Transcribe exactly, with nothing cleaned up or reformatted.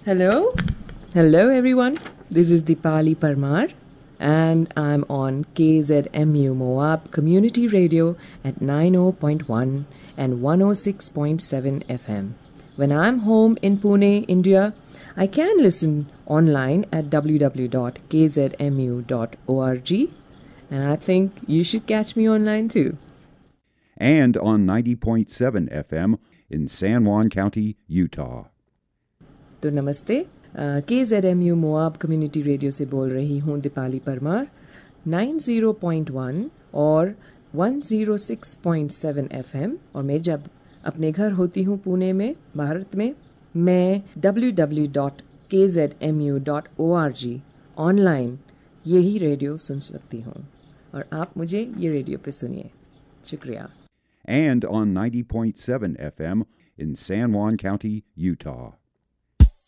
Hello? Hello, everyone. This is Dipali Parmar, and I'm on K Z M U Moab Community Radio at ninety point one and one oh six point seven F M. When I'm home in Pune, India, I can listen online at w w w dot k z m u dot org, and I think you should catch me online too. And on ninety point seven F M in San Juan County, Utah. तो नमस्ते, के Z M you Moab community radio से बोल रही हूँ दीपाली परमार. नब्बे point एक और एक सौ छह पॉइंट सात एफएम. और मैं जब अपने घर होती हूँ पुणे में, भारत में, मैं w w w dot k z m u dot org online यही रेडियो सुन सकती हूँ. और आप मुझे ये रेडियो पे सुनिए. शुक्रिया. And on ninety point seven F M in San Juan County, Utah.